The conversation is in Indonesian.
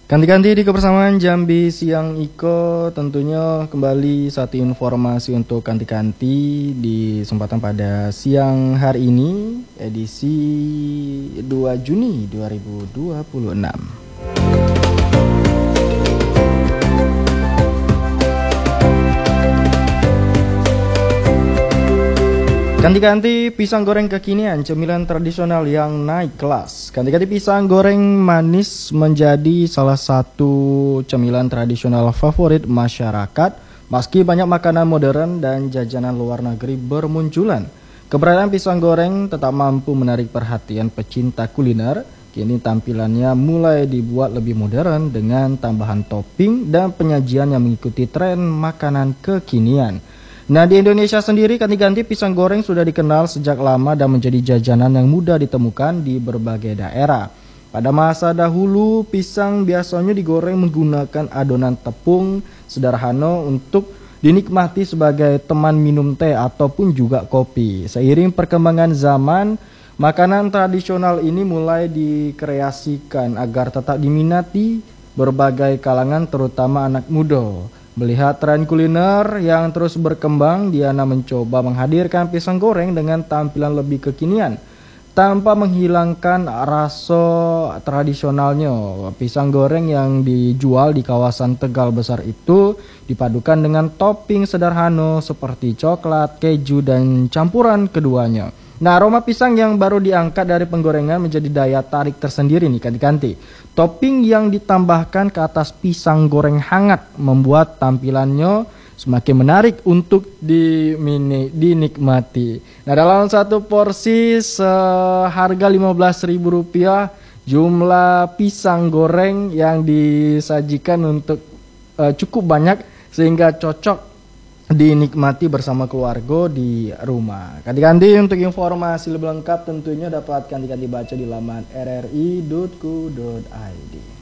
Ganti-ganti di kebersamaan Jambi Siang Iko, tentunya kembali satu informasi untuk ganti-ganti di kesempatan pada siang hari ini, edisi 2 Juni 2026. Ganti-ganti pisang goreng kekinian, cemilan tradisional yang naik kelas. Ganti-ganti pisang goreng manis menjadi salah satu cemilan tradisional favorit masyarakat, meski banyak makanan modern dan jajanan luar negeri bermunculan. Keberadaan pisang goreng tetap mampu menarik perhatian pecinta kuliner. Kini tampilannya mulai dibuat lebih modern dengan tambahan topping dan penyajian yang mengikuti tren makanan kekinian. Nah, di Indonesia sendiri ganti-ganti pisang goreng sudah dikenal sejak lama dan menjadi jajanan yang mudah ditemukan di berbagai daerah. Pada masa dahulu, pisang biasanya digoreng menggunakan adonan tepung sederhana untuk dinikmati sebagai teman minum teh ataupun juga kopi. Seiring perkembangan zaman, makanan tradisional ini mulai dikreasikan agar tetap diminati berbagai kalangan terutama anak muda. Melihat tren kuliner yang terus berkembang, Diana mencoba menghadirkan pisang goreng dengan tampilan lebih kekinian tanpa menghilangkan rasa tradisionalnya. Pisang goreng yang dijual di kawasan Tegal Besar itu dipadukan dengan topping sederhana seperti coklat, keju, dan campuran keduanya. Nah, aroma pisang yang baru diangkat dari penggorengan menjadi daya tarik tersendiri nih ganti-ganti. Topping yang ditambahkan ke atas pisang goreng hangat membuat tampilannya semakin menarik untuk dinikmati. Nah, dalam satu porsi seharga Rp15.000, jumlah pisang goreng yang disajikan untuk cukup banyak sehingga cocok dinikmati bersama keluarga di rumah. Ganti-ganti untuk informasi lebih lengkap tentunya dapat ganti-ganti baca di laman rri.co.id.